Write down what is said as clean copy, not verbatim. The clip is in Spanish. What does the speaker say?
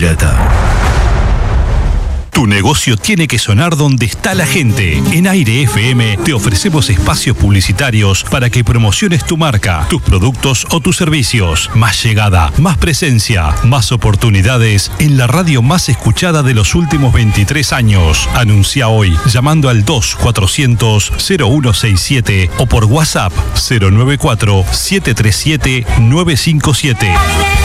Pirata. Tu negocio tiene que sonar donde está la gente. En Aire FM te ofrecemos espacios publicitarios para que promociones tu marca, tus productos o tus servicios. Más llegada, más presencia, más oportunidades en la radio más escuchada de los últimos 23 años. Anuncia hoy llamando al 2400-0167 o por WhatsApp 094-737-957.